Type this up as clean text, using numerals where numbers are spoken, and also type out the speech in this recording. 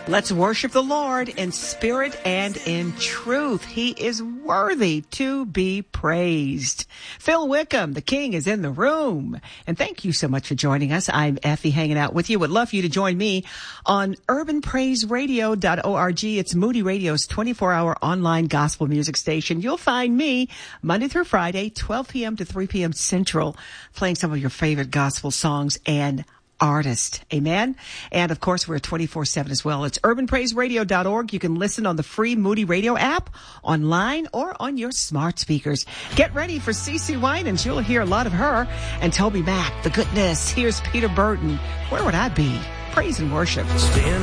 Let's worship the Lord in spirit and in truth. He is worthy to be praised. Phil Wickham, the King, is in the room. And thank you so much for joining us. I'm Effie hanging out with you. Would love for you to join me on urbanpraiseradio.org. It's Moody Radio's 24-hour online gospel music station. You'll find me Monday through Friday, 12 p.m. to 3 p.m. Central, playing some of your favorite gospel songs and artist. Amen. And of course, we're 24/7 as well. It's urbanpraiseradio.org. You can listen on the free Moody Radio app, online, or on your smart speakers. Get ready for CeCe Winans. You'll hear a lot of her and Toby Mac. The goodness. Here's Peter Burton. Where would I be? Praise and worship. Stand